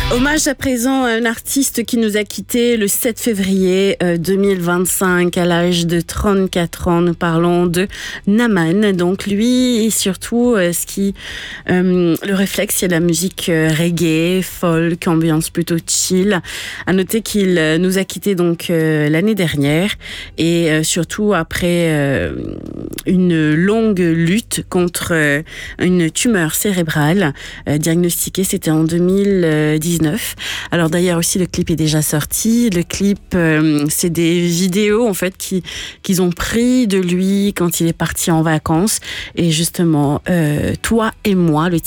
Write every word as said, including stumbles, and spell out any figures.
Hommage à présent à un artiste qui nous a quittés le sept février deux mille vingt-cinq à l'âge de trente-quatre ans. Nous parlons de Naman. Donc lui et surtout ce qui euh, le réflexe, c'est la musique reggae, folk, ambiance plutôt chill. À noter qu'il nous a quittés donc euh, l'année dernière et euh, surtout après euh, une longue lutte contre euh, une tumeur cérébrale euh, diagnostiquée. C'était en deux mille dix-neuf. Alors d'ailleurs aussi le clip est déjà sorti. Le clip euh, c'est des vidéos en fait qui qu'ils ont pris de lui quand il est parti en vacances et justement euh, Toi et moi, le